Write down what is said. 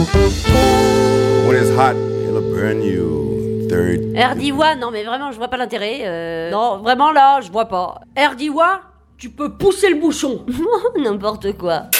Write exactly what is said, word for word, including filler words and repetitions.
When it's hot, it'll burn you. Third. Erdiwa, non mais vraiment, je vois pas l'intérêt. Euh... Non, vraiment là, je vois pas. Erdiwa, tu peux pousser le bouchon. N'importe quoi.